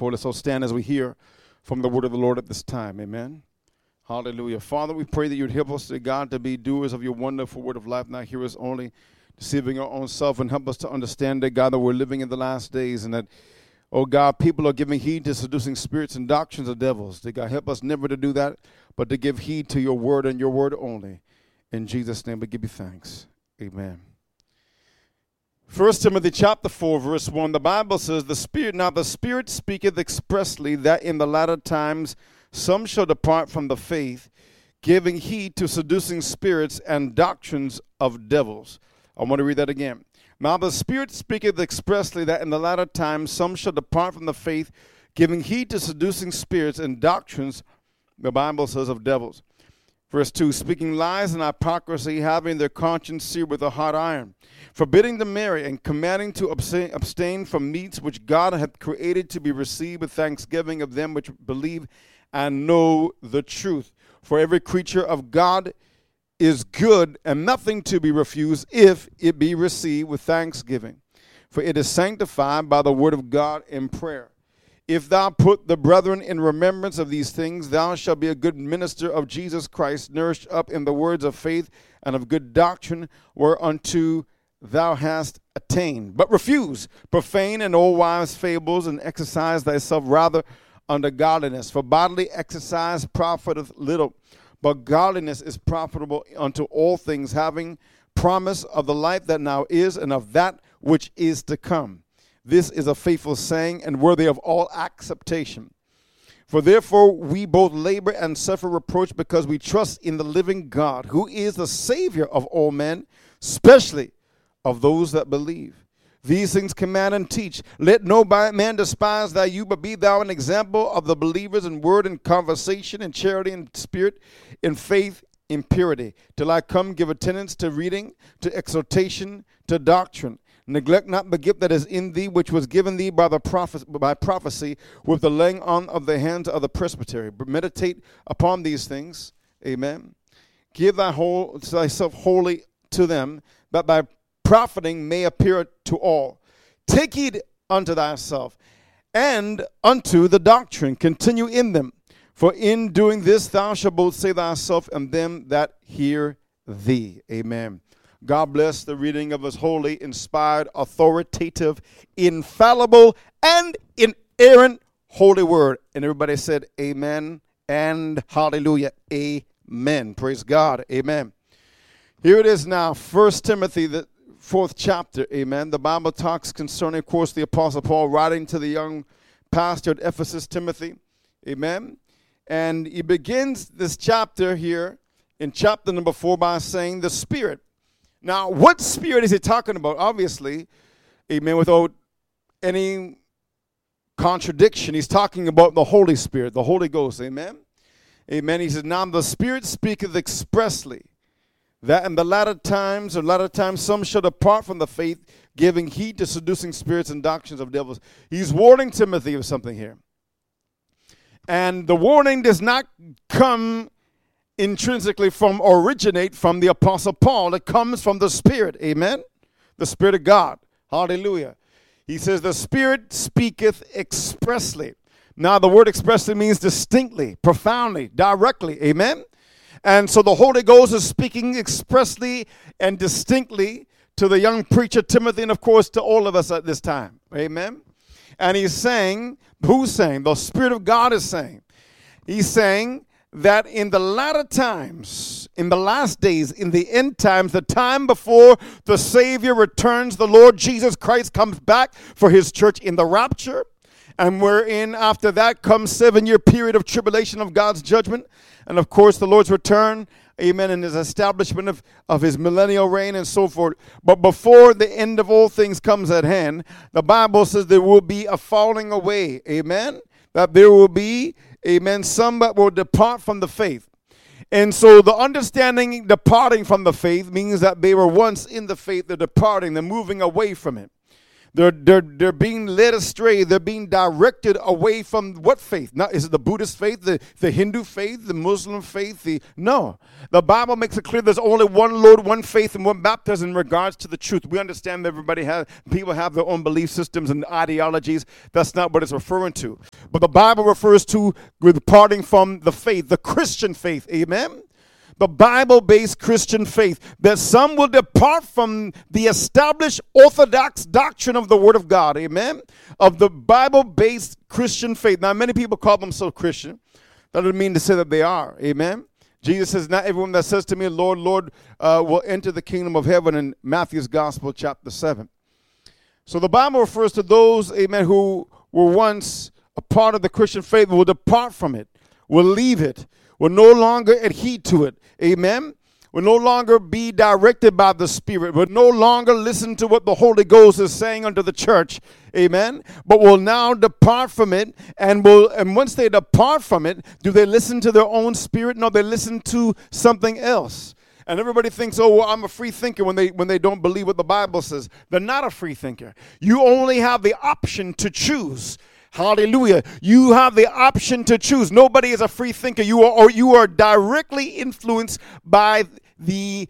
for. Let's all stand as we hear from the word of the Lord at this time. Amen. Hallelujah. Father, we pray that you would help us, God, to be doers of your wonderful word of life, not hearers only, deceiving our own self, and help us to understand that, God, that we're living in the last days and that, oh God, people are giving heed to seducing spirits and doctrines of devils. That God, help us never to do that, but to give heed to your word and your word only. In Jesus' name we give you thanks. Amen. 1 Timothy chapter 4, verse 1, the Bible says, the Spirit speaketh expressly that in the latter times some shall depart from the faith, giving heed to seducing spirits and doctrines of devils. I want to read that again. Now the Spirit speaketh expressly that in the latter times some shall depart from the faith, giving heed to seducing spirits and doctrines, the Bible says, of devils. Verse 2, speaking lies and hypocrisy, having their conscience seared with a hot iron, forbidding to marry and commanding to abstain from meats which God hath created to be received with thanksgiving of them which believe and know the truth. For every creature of God is good, and nothing to be refused if it be received with thanksgiving. For it is sanctified by the word of God in prayer. If thou put the brethren in remembrance of these things, thou shalt be a good minister of Jesus Christ, nourished up in the words of faith and of good doctrine, whereunto thou hast attained. But refuse profane and old wives' fables, and exercise thyself rather unto godliness. For bodily exercise profiteth little, but godliness is profitable unto all things, having promise of the life that now is and of that which is to come. This is a faithful saying and worthy of all acceptation. For therefore we both labor and suffer reproach, because we trust in the living God, who is the Savior of all men, especially of those that believe. These things command and teach. Let no man despise thy youth, but be thou an example of the believers in word and conversation, in charity and spirit, in faith, in purity. Till I come, give attendance to reading, to exhortation, to doctrine. Neglect not the gift that is in thee, which was given thee by prophecy, with the laying on of the hands of the presbytery. But meditate upon these things. Amen. Give thyself wholly to them, that thy profiting may appear to all. Take heed unto thyself and unto the doctrine. Continue in them. For in doing this thou shalt both save thyself and them that hear thee. Amen. God bless the reading of his holy, inspired, authoritative, infallible, and inerrant holy word. And everybody said amen and hallelujah. Amen. Praise God. Amen. Here it is now, 1 Timothy, the 4th chapter. Amen. The Bible talks concerning, of course, the Apostle Paul writing to the young pastor at Ephesus, Timothy. Amen. And he begins this chapter here in chapter number 4 by saying the Spirit. Now, what Spirit is he talking about? Obviously, amen, without any contradiction, he's talking about the Holy Spirit, the Holy Ghost, amen? Amen. He says, now the Spirit speaketh expressly, that in the latter times some shall depart from the faith, giving heed to seducing spirits and doctrines of devils. He's warning Timothy of something here. And the warning does not come intrinsically originate from the Apostle Paul. It comes from the Spirit, amen? The Spirit of God, hallelujah. He says the Spirit speaketh expressly. Now the word expressly means distinctly, profoundly, directly, amen? And so the Holy Ghost is speaking expressly and distinctly to the young preacher Timothy, and of course to all of us at this time, amen? And he's saying, who's saying? The Spirit of God is saying. He's saying that in the latter times, in the last days, in the end times, the time before the Savior returns, the Lord Jesus Christ comes back for his church in the rapture, and wherein after that comes 7-year period of tribulation of God's judgment, and of course the Lord's return, amen, and his establishment of his millennial reign and so forth. But before the end of all things comes at hand, the Bible says there will be a falling away, amen, that there will be, amen, some that will depart from the faith. And so the understanding departing from the faith means that they were once in the faith, they're departing, they're moving away from it. They're being led astray. They're being directed away from what faith? Now, is it the Buddhist faith, the Hindu faith, the Muslim faith? No. The Bible makes it clear there's only one Lord, one faith, and one baptism in regards to the truth. We understand that people have their own belief systems and ideologies. That's not what it's referring to. But the Bible refers to departing from the faith, the Christian faith. Amen? The Bible-based Christian faith, that some will depart from the established orthodox doctrine of the Word of God, amen, of the Bible-based Christian faith. Now, many people call themselves Christian. That doesn't mean to say that they are, amen. Jesus says, not everyone that says to me, Lord, Lord, will enter the kingdom of heaven, in Matthew's Gospel, chapter 7. So the Bible refers to those, amen, who were once a part of the Christian faith, will depart from it, will leave it, will no longer adhere to it. Amen. Will no longer be directed by the Spirit. Will no longer listen to what the Holy Ghost is saying unto the church. Amen. But will now depart from it. And once they depart from it, do they listen to their own spirit? No, they listen to something else. And everybody thinks, oh, well, I'm a free thinker when they don't believe what the Bible says. They're not a free thinker. You only have the option to choose. Hallelujah. You have the option to choose. Nobody is a free thinker. You are directly influenced by the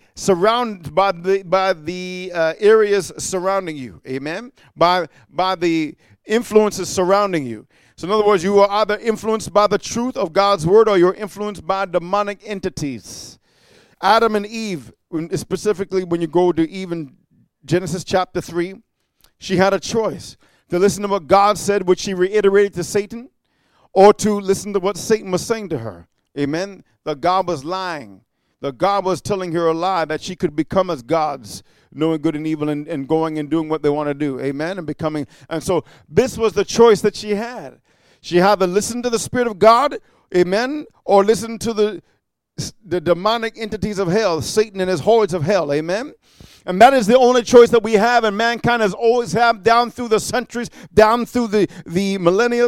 areas surrounding you. Amen. By the influences surrounding you. So in other words, you are either influenced by the truth of God's word, or you're influenced by demonic entities. Adam and Eve, specifically when you go to even Genesis chapter 3, she had a choice. To listen to what God said, which she reiterated to Satan, or to listen to what Satan was saying to her. Amen. That God was lying. That God was telling her a lie, that she could become as gods, knowing good and evil, and going and doing what they want to do. Amen. And so this was the choice that she had. She had to listen to the Spirit of God, amen, or listen to the demonic entities of hell, Satan and his hordes of hell. Amen. And that is the only choice that we have, and mankind has always had down through the centuries, down through the millennia.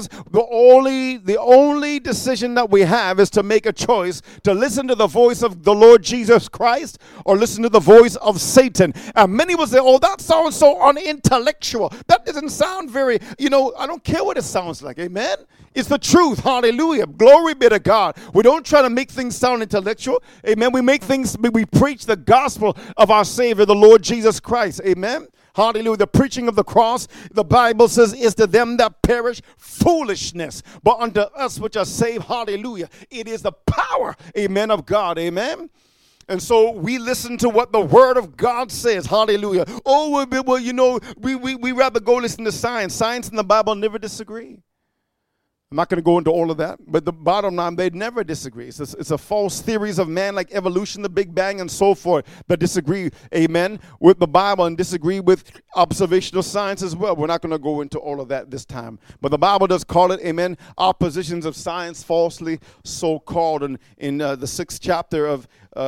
The only decision that we have is to make a choice to listen to the voice of the Lord Jesus Christ, or listen to the voice of Satan. And many will say, oh, that sounds so unintellectual. That doesn't sound very, I don't care what it sounds like. Amen. It's the truth. Hallelujah. Glory be to God. We don't try to make things sound intellectual. Amen. We preach the gospel of our Savior, the Lord Jesus Christ. Amen. Hallelujah. The preaching of the cross, the Bible says, is to them that perish foolishness. But unto us which are saved, hallelujah, it is the power, amen, of God. Amen. And so we listen to what the Word of God says. Hallelujah. Oh, well, we rather go listen to science. Science and the Bible never disagree. I'm not going to go into all of that, but the bottom line, they never disagree. It's a false theories of man, like evolution, the Big Bang, and so forth, that disagree, amen, with the Bible, and disagree with observational science as well. We're not going to go into all of that this time. But the Bible does call it, amen, oppositions of science, falsely so called, in the 6th chapter of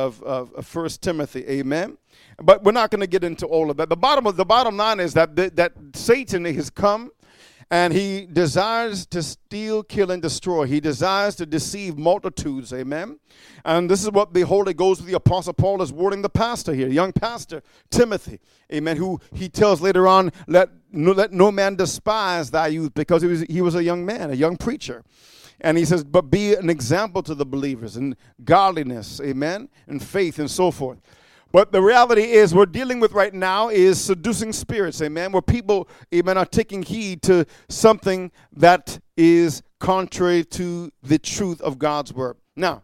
1 Timothy, amen. But we're not going to get into all of that. The bottom line is that Satan has come, and he desires to steal, kill, and destroy. He desires to deceive multitudes, amen? And this is what the Holy Ghost, the Apostle Paul, is warning the pastor here, young pastor, Timothy, amen, who he tells later on, let no man despise thy youth, because he was a young man, a young preacher. And he says, but be an example to the believers in godliness, amen, and faith, and so forth. But the reality is we're dealing with right now is seducing spirits, amen, where people, amen, are taking heed to something that is contrary to the truth of God's word. Now,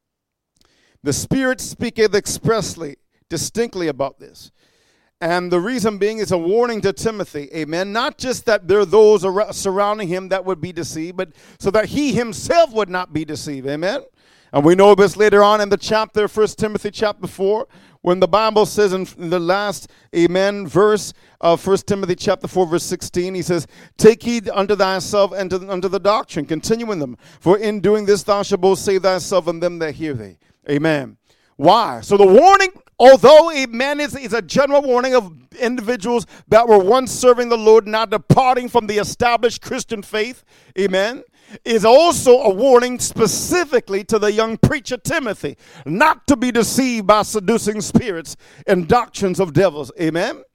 the Spirit speaketh expressly, distinctly about this. And the reason being is a warning to Timothy, amen, not just that there are those surrounding him that would be deceived, but so that he himself would not be deceived, amen. And we know this later on in the chapter, 1 Timothy chapter 4, when the Bible says in the last, amen, verse of 1 Timothy chapter 4, verse 16, he says, take heed unto thyself and unto the doctrine, continue in them. For in doing this thou shalt both save thyself and them that hear thee. Amen. Why? So the warning, although, amen, is a general warning of individuals that were once serving the Lord, now departing from the established Christian faith, amen, is also a warning specifically to the young preacher Timothy, not to be deceived by seducing spirits and doctrines of devils. Amen.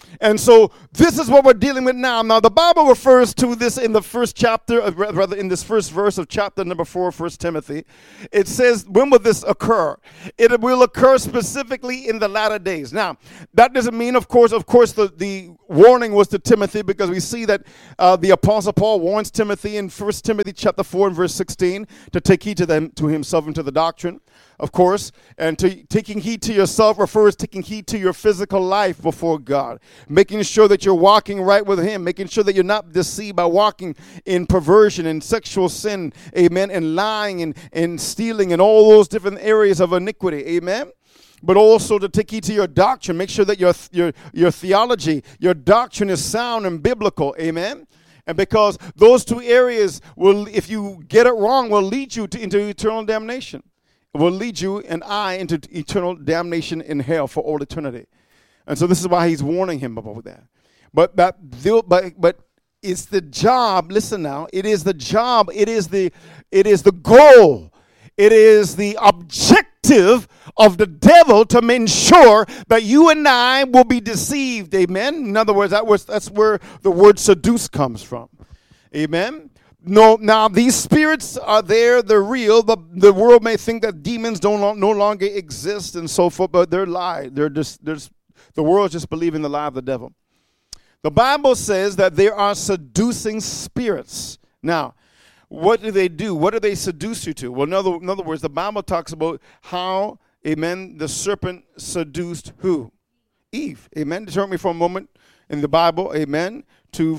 And so this is what we're dealing with now. Now, the Bible refers to this in the first chapter, rather in this first verse of chapter number 4, 1 Timothy. It says, when will this occur? It will occur specifically in the latter days. Now, that doesn't mean, of course, the warning was to Timothy, because we see that the Apostle Paul warns Timothy in 1 Timothy chapter 4 and verse 16 to take heed to himself and to the doctrine, of course. And taking heed to yourself refers taking heed to your physical life before God, making sure that you're walking right with him, making sure that you're not deceived by walking in perversion and sexual sin, amen, and lying and stealing and all those different areas of iniquity, amen. But also to take heed to your doctrine. Make sure that your theology, your doctrine is sound and biblical, amen. And because those two areas will, if you get it wrong, will lead you into eternal damnation. It will lead you and I into eternal damnation in hell for all eternity. And so this is why he's warning him about that. But it's the job. Listen now. It is the job. It is the goal. It is the objective of the devil to ensure that you and I will be deceived. Amen. In other words, that's where the word seduce comes from. Amen. No, now these spirits are there, they're real. The world may think that demons no longer exist and so forth, but they're lie. The world just believing the lie of the devil. The Bible says that there are seducing spirits. Now, what do they do? What do they seduce you to? Well, in other words, the Bible talks about how, amen, the serpent seduced who? Eve. Amen. Turn me for a moment in the Bible, amen, turn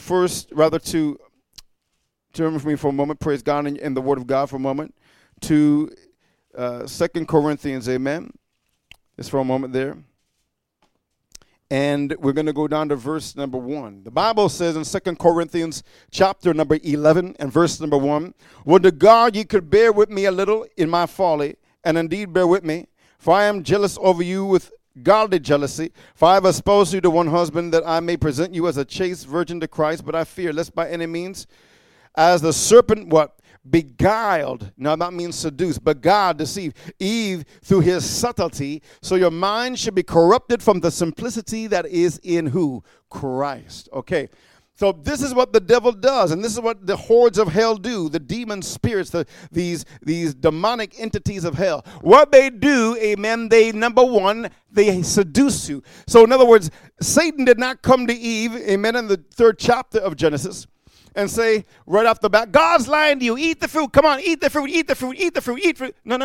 with me for a moment, praise God, in the Word of God for a moment, to 2 Corinthians, amen. Just for a moment there. And we're going to go down to verse number 1. The Bible says in 2 Corinthians chapter number 11 and verse number 1, would to God ye could bear with me a little in my folly, and indeed bear with me, for I am jealous over you with godly jealousy, for I have espoused you to one husband, that I may present you as a chaste virgin to Christ. But I fear lest by any means, as the serpent, what? Beguiled. Now that means seduced, but God deceived Eve through his subtlety. So your mind should be corrupted from the simplicity that is in who? Christ. Okay. So this is what the devil does, and this is what the hordes of hell do, the demon spirits, these demonic entities of hell. What they do, amen, number one, they seduce you. So in other words, Satan did not come to Eve, amen, in the 3rd chapter of Genesis, and say right off the bat, God's lying to you. Eat the fruit. Come on, eat the fruit, eat the fruit, eat the fruit, eat fruit. No.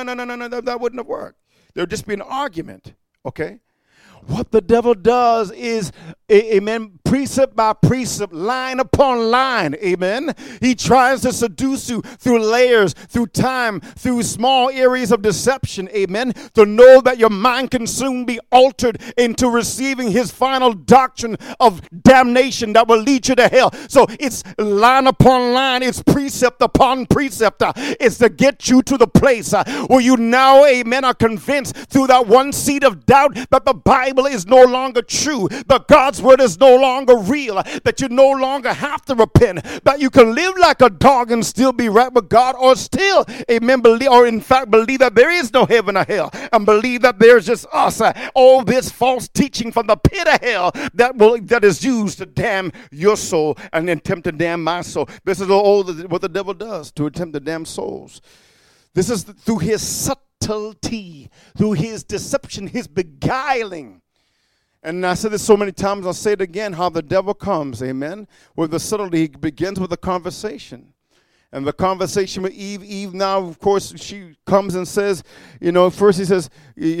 That wouldn't have worked. There would just be an argument, okay? What the devil does is, amen, precept by precept, line upon line, amen. He tries to seduce you through layers, through time, through small areas of deception, amen, to know that your mind can soon be altered into receiving his final doctrine of damnation that will lead you to hell. So it's line upon line, it's precept upon precept. It's to get you to the place where you now, amen, are convinced through that one seed of doubt that the Bible is no longer true, that God's word is no longer real, that you no longer have to repent, that you can live like a dog and still be right with God, or still, amen, believe, or in fact believe that there is no heaven or hell, and believe that there's just us, all this false teaching from the pit of hell that is used to damn your soul and attempt to damn my soul. This is all what the devil does to attempt to damn souls. This is through his subtlety, through his deception, his beguiling. And I said this so many times, I'll say it again, how the devil comes, amen, with the subtlety. He begins with a conversation. And the conversation with Eve now, of course, she comes and says, first he says,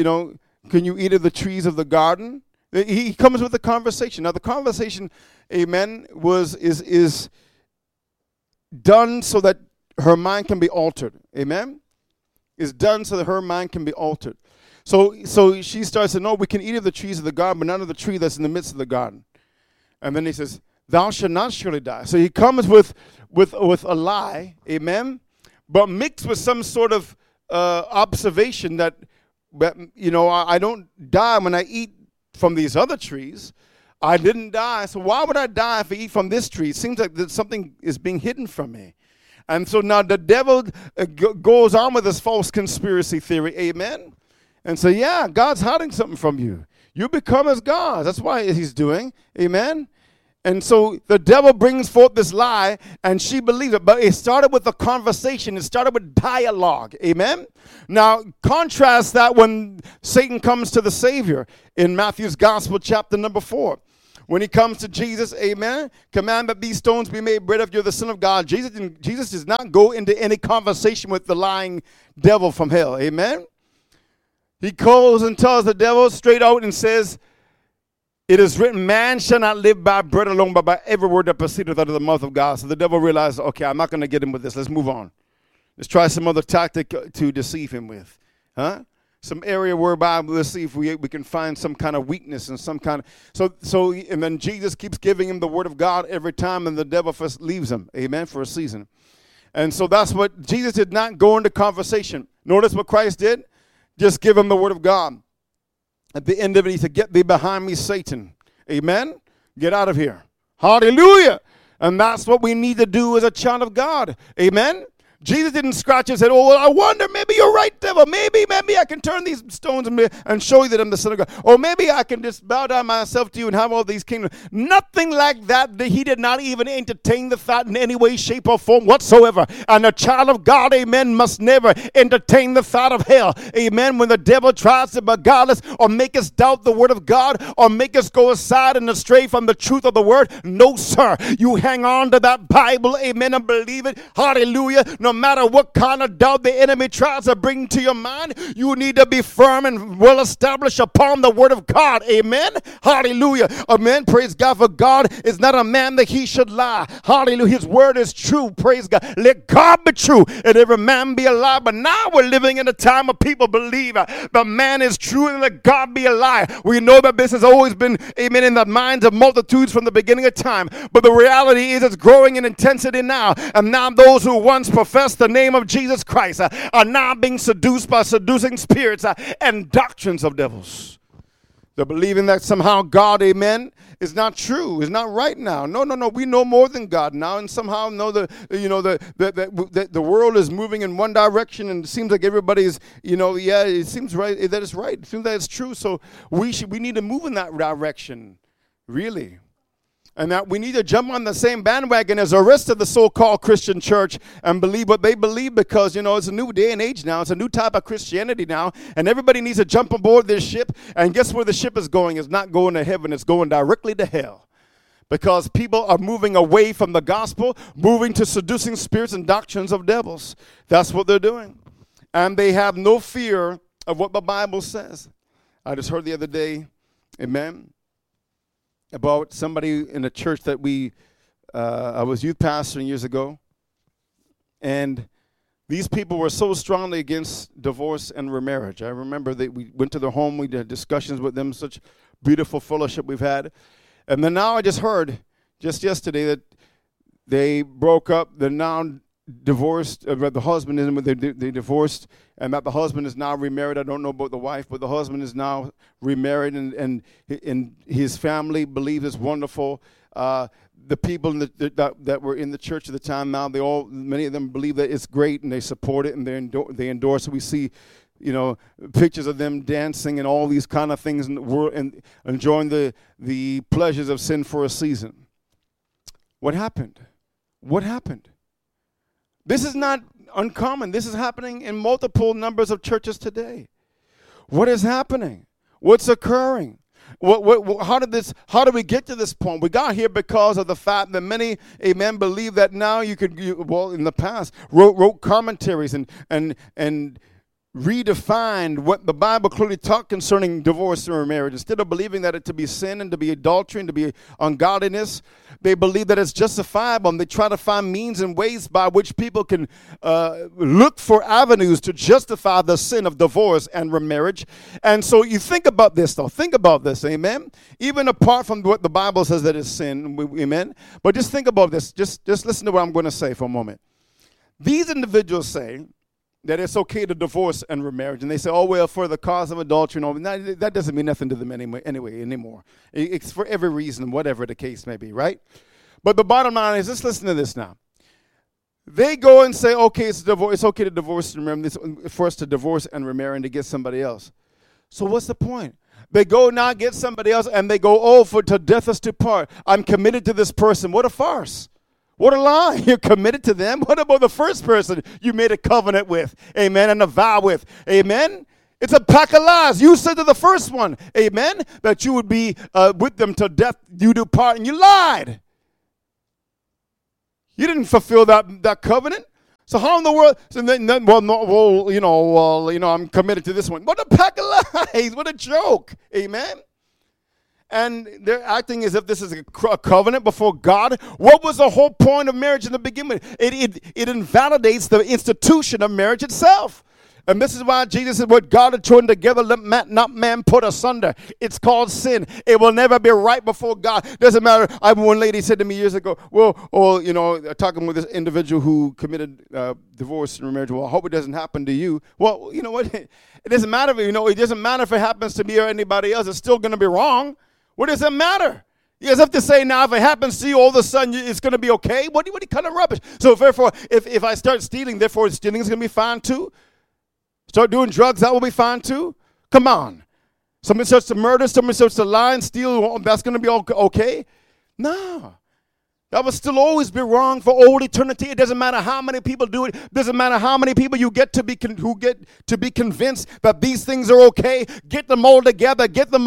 can you eat of the trees of the garden? He comes with the conversation. Now the conversation, amen, is done so that her mind can be altered, amen? Is done so that her mind can be altered. So she starts to know we can eat of the trees of the garden, but not of the tree that's in the midst of the garden. And then he says, thou shalt not surely die. So he comes with a lie, amen, but mixed with some sort of observation that I don't die when I eat from these other trees. I didn't die, so why would I die if I eat from this tree? It seems like that something is being hidden from me. And so now the devil goes on with this false conspiracy theory, amen. And so, yeah, God's hiding something from you. You become as gods. That's why he's doing. Amen. And so the devil brings forth this lie, and she believes it. But it started with a conversation. It started with dialogue. Amen? Now, contrast that when Satan comes to the Savior in Matthew's Gospel, chapter number 4. When he comes to Jesus, amen, command that these stones be made bread if you're the Son of God. Jesus does not go into any conversation with the lying devil from hell. Amen? He calls and tells the devil straight out and says, it is written, man shall not live by bread alone, but by every word that proceedeth out of the mouth of God. So the devil realized, okay, I'm not going to get him with this. Let's move on. Let's try some other tactic to deceive him with. Some area whereby let's see if we can find some kind of weakness and some kind of... So and then Jesus keeps giving him the word of God every time, and the devil first leaves him, amen, for a season. And so that's what... Jesus did not go into conversation. Notice what Christ did? Just give him the word of God. At the end of it, he said, get thee behind me, Satan. Amen? Get out of here. Hallelujah. And that's what we need to do as a child of God. Amen? Jesus didn't scratch his head. Oh, well, I wonder, maybe you're right, devil. Maybe I can turn these stones and show you that I'm the Son of God. Or maybe I can just bow down myself to you and have all these kingdoms. Nothing like that. He did not even entertain the thought in any way, shape, or form whatsoever. And a child of God, amen, must never entertain the thought of hell. Amen. When the devil tries to beguile us or make us doubt the word of God or make us go aside and astray from the truth of the word, no, sir. You hang on to that Bible, amen, and believe it. Hallelujah. No matter what kind of doubt the enemy tries to bring to your mind, you need to be firm and well established upon the word of God. Amen. Hallelujah. Amen. Praise God. For God is not a man that he should lie. Hallelujah. His word is true. Praise God. Let God be true and every man be a lie. But now we're living in a time of people believe the man is true and let God be a lie. We know that this has always been, amen, in the minds of multitudes from the beginning of time. But the reality is it's growing in intensity now. And now those who once professed the name of Jesus Christ are now being seduced by seducing spirits and doctrines of devils. They're believing that somehow God, amen, is not true, is not right now. No. We know more than God now, and somehow know the world is moving in one direction, and it seems like everybody's, it seems right that it's right. It seems that it's true. So we need to move in that direction, really. And that we need to jump on the same bandwagon as the rest of the so-called Christian church and believe what they believe because, it's a new day and age now. It's a new type of Christianity now. And everybody needs to jump aboard this ship. And guess where the ship is going? It's not going to heaven. It's going directly to hell. Because people are moving away from the gospel, moving to seducing spirits and doctrines of devils. That's what they're doing. And they have no fear of what the Bible says. I just heard the other day, amen, about somebody in a church that I was youth pastoring years ago, and these people were so strongly against divorce and remarriage. I remember that we went to their home, we did discussions with them, such beautiful fellowship we've had. And then now I just heard, just yesterday, that they broke up, they're now divorced, the husband is, they divorced, and that the husband is now remarried. I don't know about the wife, but the husband is now remarried, and his family believes it's wonderful. The people that were in the church at the time now, many of them believe that it's great, and they support it, and they endorse it. We see, pictures of them dancing and all these kind of things in the world and enjoying the pleasures of sin for a season. What happened? What happened? This is not uncommon. This is happening in multiple numbers of churches today. What is happening? What's occurring? How did we get to this point? We got here because of the fact that many, amen, believe that now in the past, wrote commentaries and redefined what the Bible clearly taught concerning divorce or marriage. Instead of believing that it to be sin and to be adultery and to be ungodliness, they believe that it's justifiable, and they try to find means and ways by which people can look for avenues to justify the sin of divorce and remarriage. And so you think about this, though. Think about this, amen? Even apart from what the Bible says that is sin, amen? But just think about this. Just listen to what I'm going to say for a moment. These individuals say that it's okay to divorce and remarriage. And they say, oh, well, for the cause of adultery and all. That doesn't mean nothing to them anyway anymore. It's for every reason, whatever the case may be, right? But the bottom line is, just listen to this now. They go and say, okay, it's okay to divorce and remarry, for us to divorce and remarry and to get somebody else. So what's the point? They go now get somebody else, and they go, oh, for to death us to part. I'm committed to this person. What a farce. What a lie. You're committed to them. What about the first person you made a covenant with? Amen. And a vow with. Amen. It's a pack of lies. You said to the first one, amen, that you would be with them till death you do part, and you lied. You didn't fulfill that covenant. So how in the world? So I'm committed to this one. What a pack of lies. What a joke. Amen. And they're acting as if this is a covenant before God. What was the whole point of marriage in the beginning? It invalidates the institution of marriage itself. And this is why Jesus said, what God had joined together, let not man put asunder. It's called sin. It will never be right before God. Doesn't matter. One lady said to me years ago, talking with this individual who committed divorce and remarriage. Well, I hope it doesn't happen to you. Well, you know what? It doesn't matter. It doesn't matter if it happens to me or anybody else. It's still going to be wrong. What does it matter? You guys have to say now, if it happens to you, all of a sudden it's going to be okay? What kind of rubbish? So therefore, if I start stealing, therefore stealing is going to be fine too? Start doing drugs, that will be fine too? Come on. Somebody starts to murder, somebody starts to lie and steal, that's going to be okay? No. That will still always be wrong for all eternity. It doesn't matter how many people do it. It doesn't matter how many people you get to be convinced that these things are okay. Get them all together.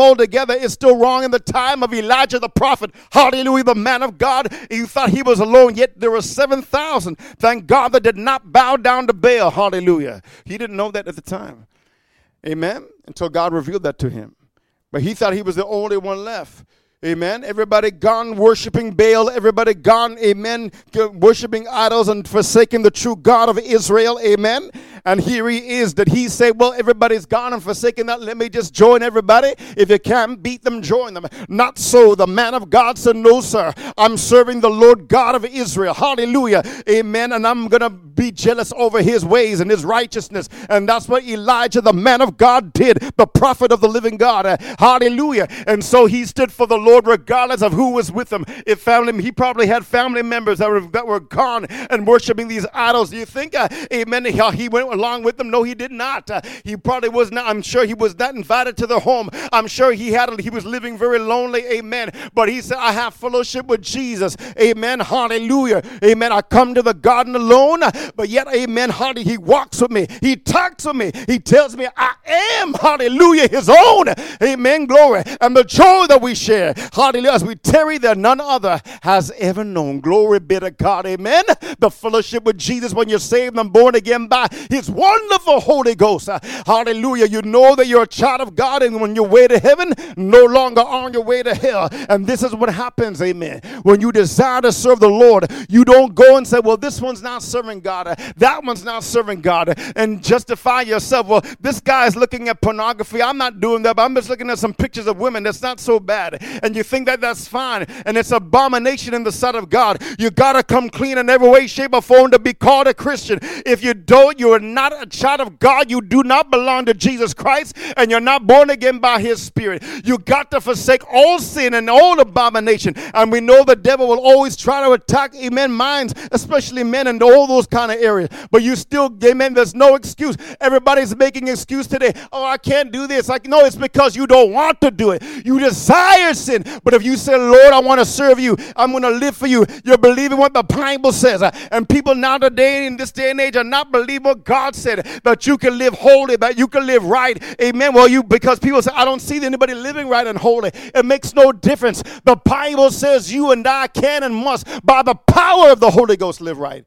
It's still wrong. In the time of Elijah the prophet, hallelujah, the man of God, he thought he was alone, yet there were 7,000, thank God, that did not bow down to Baal, hallelujah. He didn't know that at the time. Amen? Until God revealed that to him. But he thought he was the only one left. Amen. Everybody gone worshiping Baal. Everybody gone, amen, worshiping idols and forsaking the true God of Israel. Amen. And here he is. Did he say, well, everybody's gone and forsaken that? Let me just join everybody. If you can't beat them, join them. Not so. The man of God said, no, sir. I'm serving the Lord God of Israel. Hallelujah. Amen. And I'm going to be jealous over his ways and his righteousness. And that's what Elijah, the man of God, did. The prophet of the living God. Hallelujah. And so he stood for the Lord regardless of who was with him. He probably had family members that were gone and worshiping these idols. Do you think, amen, he went along with them? No, he did not. He probably was not. I'm sure he was not invited to the home. I'm sure he was living very lonely. Amen. But he said, I have fellowship with Jesus. Amen. Hallelujah. Amen. I come to the garden alone, but yet, amen, hallelujah, he walks with me. He talks with me. He tells me I am, hallelujah, his own. Amen. Glory. And the joy that we share, hallelujah, as we tarry there, none other has ever known. Glory be to God. Amen. The fellowship with Jesus when you're saved and born again by his wonderful Holy Ghost. Hallelujah. You know that you're a child of God, and when you're way to heaven, no longer on your way to hell. And this is what happens, amen. When you desire to serve the Lord, you don't go and say, well, this one's not serving God, that one's not serving God, and justify yourself. Well, this guy is looking at pornography. I'm not doing that, but I'm just looking at some pictures of women. That's not so bad. And you think that that's fine, and it's abomination in the sight of God. You got to come clean in every way, shape, or form to be called a Christian. If you don't, you are not a child of God. You do not belong to Jesus Christ, and you're not born again by his Spirit. You got to forsake all sin and all abomination. And we know the devil will always try to attack, amen, minds, especially men, and all those kind of areas. But you still, amen, there's no excuse. Everybody's making excuse today. Oh, I can't do this. Like, no, it's because you don't want to do it. You desire sin. But if you say, Lord, I want to serve you, I'm going to live for you, you're believing what the Bible says. And people now today, in this day and age, are not believing what God said, that you can live holy, that you can live right. Amen. Well, because people say, I don't see anybody living right and holy. It makes no difference. The Bible says you and I can and must, by the power of the Holy Ghost, live right.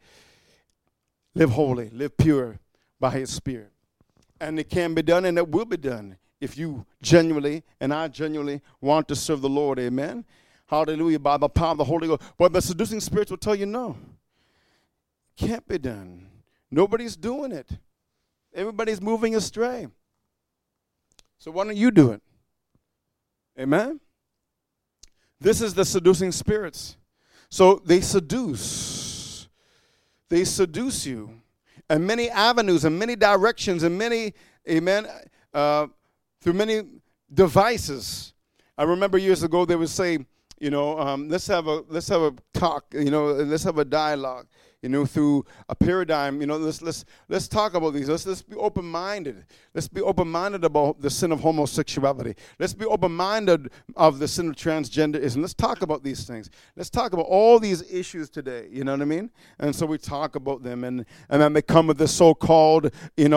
Live holy, live pure by his Spirit. And it can be done, and it will be done if you genuinely and I genuinely want to serve the Lord. Amen. Hallelujah. By the power of the Holy Ghost. But the seducing spirits will tell you no. Can't be done. Nobody's doing it. Everybody's moving astray. So why don't you do it? Amen. This is the seducing spirits. So they seduce. They seduce you. And many avenues and many directions and many, amen, through many devices. I remember years ago they would say, let's have a talk, let's have a dialogue. through a paradigm. Let's talk about these. Let's be open-minded. Let's be open-minded about the sin of homosexuality. Let's be open-minded of the sin of transgenderism. Let's talk about these things. Let's talk about all these issues today. You know what I mean? And so we talk about them, and then they come with this so-called,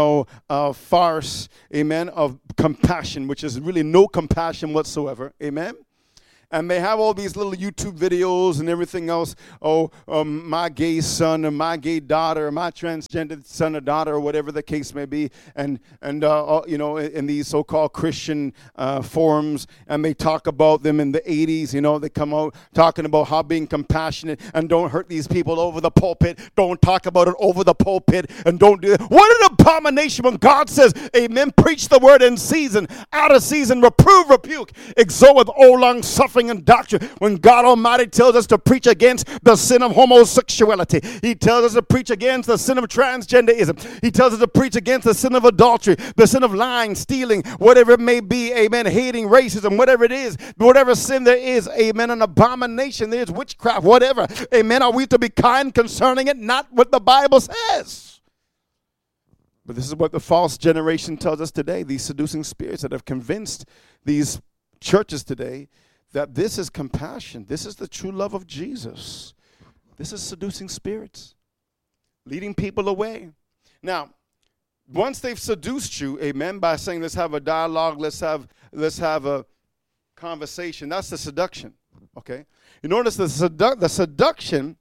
farce, amen, of compassion, which is really no compassion whatsoever. Amen. And they have all these little YouTube videos and everything else. My gay son or my gay daughter or my transgender son or daughter or whatever the case may be. And in these so-called Christian forums, and they talk about them in the 80s. They come out talking about how being compassionate and don't hurt these people over the pulpit. Don't talk about it over the pulpit and don't do it. What an abomination when God says, amen, preach the word in season, out of season, reprove, rebuke, exhort with all long suffering and doctrine. When God Almighty tells us to preach against the sin of homosexuality, He tells us to preach against the sin of transgenderism. He tells us to preach against the sin of adultery, the sin of lying, stealing, whatever it may be, amen, hating, racism, whatever it is, whatever sin there is, amen, an abomination, there's witchcraft, whatever, amen. Are we to be kind concerning it? Not what the Bible says. But this is what the false generation tells us today, these seducing spirits that have convinced these churches today that this is compassion. This is the true love of Jesus. This is seducing spirits, leading people away. Now, once they've seduced you, amen, by saying let's have a dialogue, let's have a conversation, that's the seduction, okay? You notice the seduction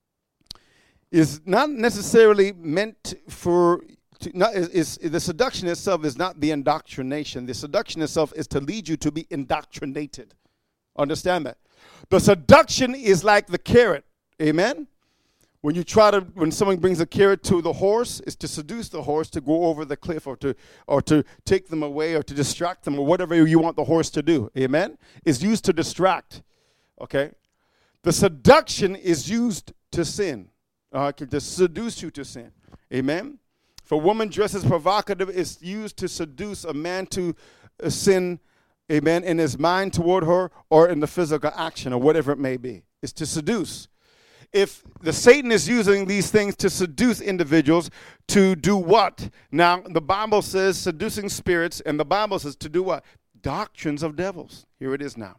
is not necessarily meant for... the seduction itself is not the indoctrination. The seduction itself is to lead you to be indoctrinated. Understand that? The seduction is like the carrot. Amen? When someone brings a carrot to the horse, it's to seduce the horse to go over the cliff or to take them away or to distract them or whatever you want the horse to do. Amen? It's used to distract. Okay? The seduction is used to sin. To seduce you to sin. Amen? If a woman dresses provocative, it's used to seduce a man to sin, amen, in his mind toward her or in the physical action or whatever it may be. It's to seduce. If the Satan is using these things to seduce individuals to do what? Now, the Bible says seducing spirits, and the Bible says to do what? Doctrines of devils. Here it is now.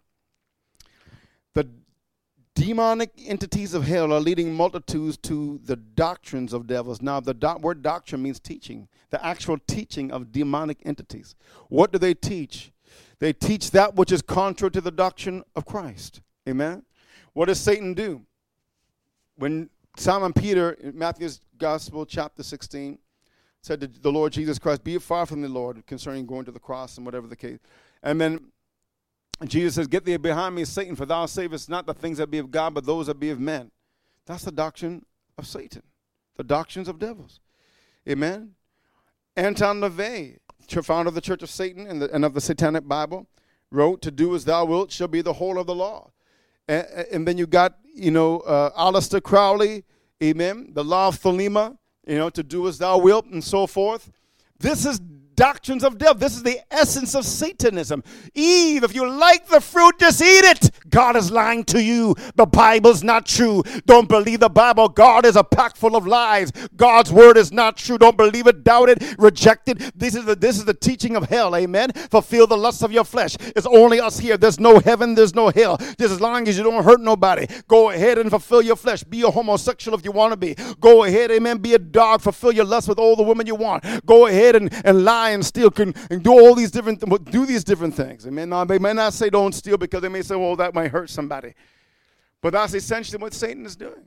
The demonic entities of hell are leading multitudes to the doctrines of devils. Now, the word doctrine means teaching, the actual teaching of demonic entities. What do they teach? They teach that which is contrary to the doctrine of Christ. Amen? What does Satan do? When Simon Peter, in Matthew's Gospel, chapter 16, said to the Lord Jesus Christ, be far from the Lord concerning going to the cross and whatever the case. And then Jesus says, get thee behind me, Satan, for thou savest not the things that be of God, but those that be of men. That's the doctrine of Satan, the doctrines of devils. Amen? Anton LaVey, founder of the Church of Satan and of the Satanic Bible, wrote, to do as thou wilt shall be the whole of the law. And then you got, Aleister Crowley, amen, the law of Thelema, to do as thou wilt and so forth. This is doctrines of devil. This is the essence of Satanism. Eve, if you like the fruit, just eat it. God is lying to you. The Bible's not true. Don't believe the Bible. God is a pack full of lies. God's word is not true. Don't believe it, doubt it, reject it. This is the teaching of hell. Amen. Fulfill the lusts of your flesh. It's only us here. There's no heaven. There's no hell. Just as long as you don't hurt nobody. Go ahead and fulfill your flesh. Be a homosexual if you want to be. Go ahead, amen. Be a dog. Fulfill your lust with all the women you want. Go ahead and lie and steal and do all these different things. Amen. Now, they may not say don't steal because they may say, well, that might hurt somebody. But that's essentially what Satan is doing.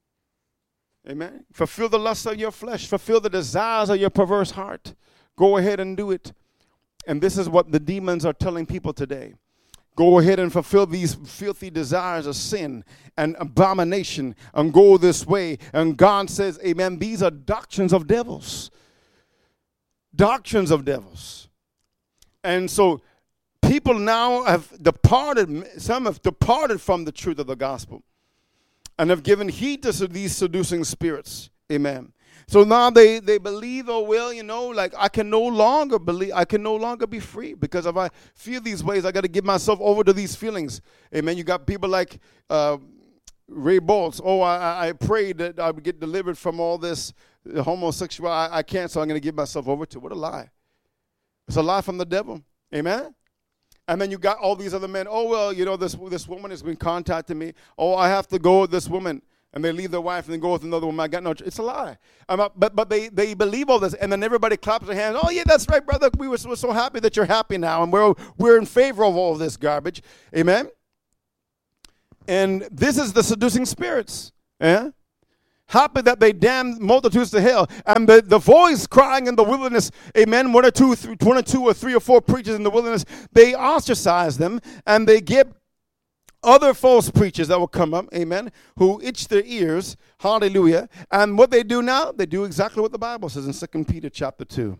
Amen. Fulfill the lust of your flesh. Fulfill the desires of your perverse heart. Go ahead and do it. And this is what the demons are telling people today. Go ahead and fulfill these filthy desires of sin and abomination and go this way. And God says, amen, these are doctrines of devils. Doctrines of devils. And so people now have departed, some have departed from the truth of the gospel and have given heed to these seducing spirits. Amen. So now they believe, oh, well, like I can no longer believe, I can no longer be free because if I feel these ways, I got to give myself over to these feelings. Amen. You got people like Ray Boltz, I prayed that I would get delivered from all this homosexual. I can't, so I'm going to give myself over to. What a lie. It's a lie from the devil. Amen? And then you got all these other men. Oh, well, this woman has been contacting me. Oh, I have to go with this woman. And they leave their wife and then go with another woman. I got no. It's a lie. But they believe all this, and then everybody claps their hands. Oh yeah, that's right, brother. We're so happy that you're happy now, and we're in favor of all of this garbage. Amen. And this is the seducing spirits. Yeah. Happy that they damn multitudes to hell, and the voice crying in the wilderness. Amen. One or two or three or four preachers in the wilderness. They ostracize them, and they get other false preachers that will come up, amen, who itch their ears, hallelujah. And what they do now, they do exactly what the Bible says in 2 Peter chapter 2.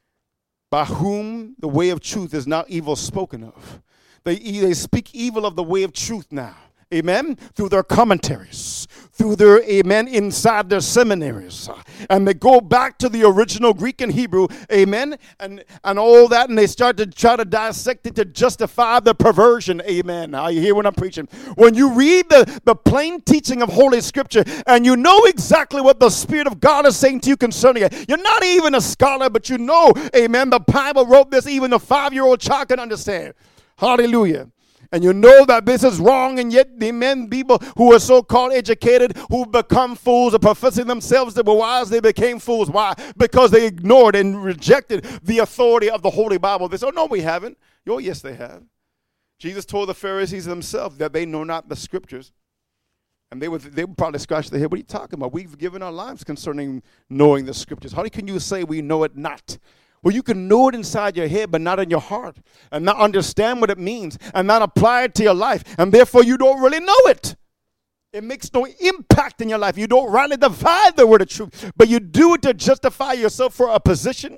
By whom the way of truth is now evil spoken of. They speak evil of the way of truth now. Amen, through their commentaries, through their, amen, inside their seminaries. And they go back to the original Greek and Hebrew, amen, and all that, and they start to try to dissect it to justify the perversion, amen. Now you hear what I'm preaching. When you read the plain teaching of Holy Scripture, and you know exactly what the Spirit of God is saying to you concerning it, you're not even a scholar, but you know, amen, the Bible wrote this, even a 5-year-old child can understand. Hallelujah. And you know that this is wrong, and yet the men, people who are so-called educated, who become fools, or professing themselves that were wise, they became fools. Why? Because they ignored and rejected the authority of the Holy Bible. They said, oh, no, we haven't. Oh, yes, they have. Jesus told the Pharisees themselves that they know not the Scriptures. And they would probably scratch their head. What are you talking about? We've given our lives concerning knowing the Scriptures. How can you say we know it not? Well, you can know it inside your head, but not in your heart, and not understand what it means, and not apply it to your life, and therefore you don't really know it. It makes no impact in your life. You don't rightly divide the word of truth, but you do it to justify yourself for a position.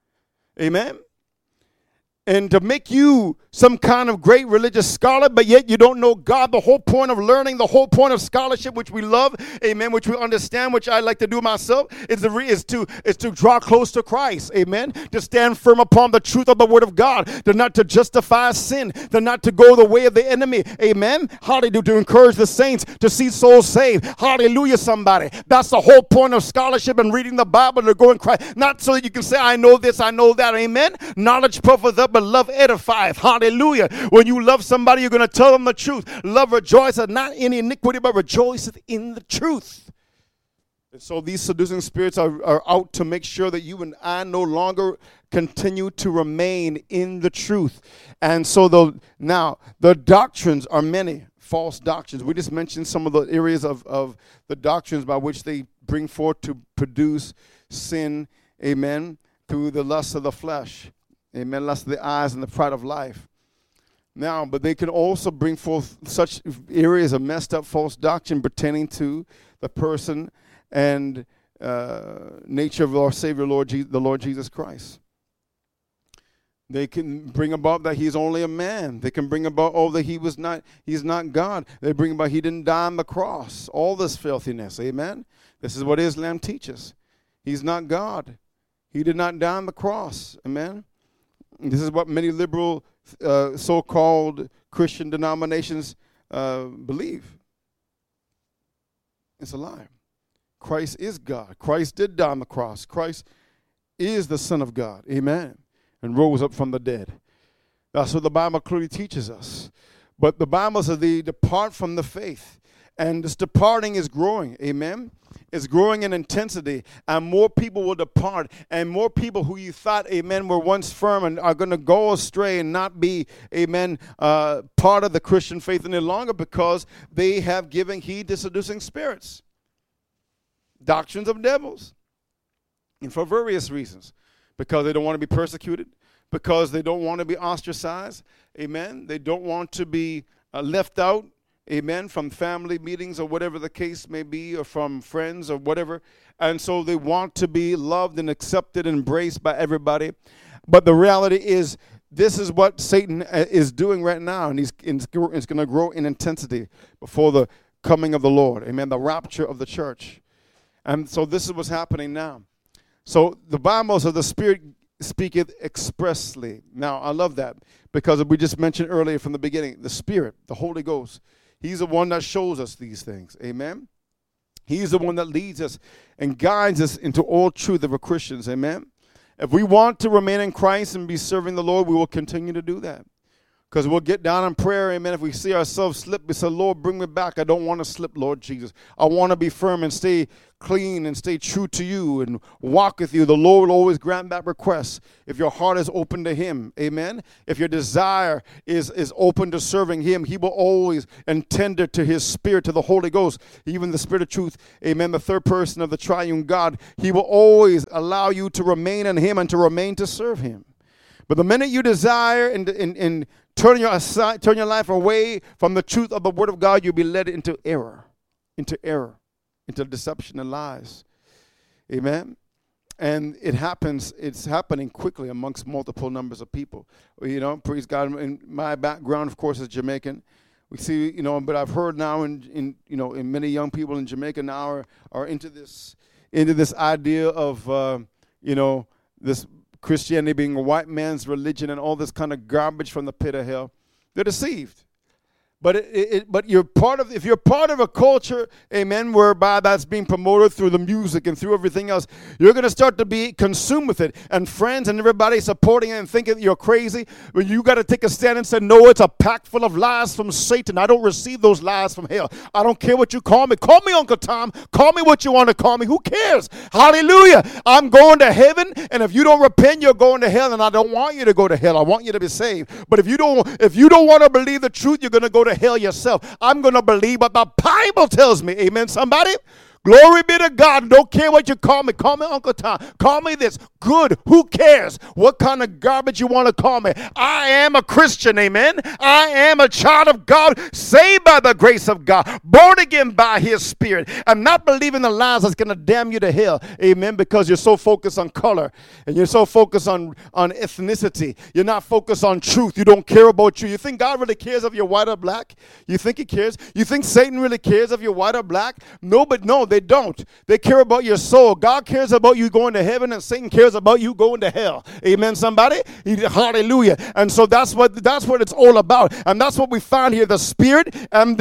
Amen. And to make you some kind of great religious scholar, but yet you don't know God. The whole point of learning, the whole point of scholarship, which we love, amen, which we understand, which I like to do myself, is to draw close to Christ, amen, to stand firm upon the truth of the Word of God, to justify sin, to not to go the way of the enemy, amen, hallelujah, to encourage the saints to see souls saved, hallelujah, somebody. That's the whole point of scholarship and reading the Bible, to go in Christ, not so that you can say, I know this, I know that, amen. Knowledge puffeth up, but love edifieth. Hallelujah. When you love somebody, you're going to tell them the truth. Love rejoiceth not in iniquity, but rejoiceth in the truth. And so these seducing spirits are out to make sure that you and I no longer continue to remain in the truth. And so the doctrines are many, false doctrines. We just mentioned some of the areas of the doctrines by which they bring forth to produce sin, amen, through the lust of the flesh. Amen. Lust of the eyes and the pride of life. Now, but they can also bring forth such areas of messed up false doctrine pertaining to the person and nature of our Savior, the Lord Jesus Christ. They can bring about that he's only a man. They can bring about, that he's not God. They bring about he didn't die on the cross. All this filthiness. Amen. This is what Islam teaches. He's not God. He did not die on the cross. Amen. This is what many liberal so-called Christian denominations believe. It's a lie. Christ is God. Christ did die on the cross. Christ is the Son of God. Amen. And rose up from the dead. That's what the Bible clearly teaches us. But the Bible says they depart from the faith. And this departing is growing. Amen. It's growing in intensity, and more people will depart, and more people who you thought, amen, were once firm and are going to go astray and not be, amen, part of the Christian faith any longer because they have given heed to seducing spirits, doctrines of devils, and for various reasons, because they don't want to be persecuted, because they don't want to be ostracized, amen, they don't want to be left out, amen, from family meetings or whatever the case may be, or from friends or whatever. And so they want to be loved and accepted and embraced by everybody. But the reality is, this is what Satan is doing right now, and it's going to grow in intensity before the coming of the Lord. Amen, the rapture of the church. And so this is what's happening now. So the Bible says the Spirit speaketh expressly. Now, I love that because we just mentioned earlier from the beginning, the Spirit, the Holy Ghost, He's the one that shows us these things. Amen. He's the one that leads us and guides us into all truth of a Christians. Amen. If we want to remain in Christ and be serving the Lord, we will continue to do that. Because we'll get down in prayer, amen. If we see ourselves slip, we say, Lord, bring me back. I don't want to slip, Lord Jesus. I want to be firm and stay clean and stay true to you and walk with you. The Lord will always grant that request if your heart is open to him, amen. If your desire is open to serving him, he will always and tender to his spirit, to the Holy Ghost, even the Spirit of truth, amen, the third person of the triune God. He will always allow you to remain in him and to remain to serve him. But the minute you desire and turn your life away from the truth of the Word of God, you'll be led into error, into deception and lies. Amen. And it's happening quickly amongst multiple numbers of people. You know, praise God. In my background, of course, is Jamaican. We see, you know, but I've heard now in many young people in Jamaica now are into this idea of this Christianity being a white man's religion and all this kind of garbage from the pit of hell. They're deceived. But if you're part of a culture, amen, whereby that's being promoted through the music and through everything else, you're going to start to be consumed with it. And friends and everybody supporting it and thinking you're crazy. But you got to take a stand and say, no, it's a pack full of lies from Satan. I don't receive those lies from hell. I don't care what you call me. Call me Uncle Tom. Call me what you want to call me. Who cares? Hallelujah. I'm going to heaven. And if you don't repent, you're going to hell. And I don't want you to go to hell. I want you to be saved. But if you don't want to believe the truth, you're going to go to hell yourself. I'm going to believe what the Bible tells me. Amen, somebody? Glory be to God. Don't care what you call me. Call me Uncle Tom. Call me this. Good. Who cares what kind of garbage you want to call me? I am a Christian. Amen. I am a child of God, saved by the grace of God, born again by his Spirit. I'm not believing the lies that's going to damn you to hell. Amen. Because you're so focused on color and you're so focused on ethnicity. You're not focused on truth. You don't care about you. You think God really cares if you're white or black? You think he cares? You think Satan really cares if you're white or black? No, they don't. They care about your soul. God cares about you going to heaven, and Satan cares about you going to hell. Amen, somebody? Hallelujah. And so that's what it's all about. And that's what we find here, the Spirit and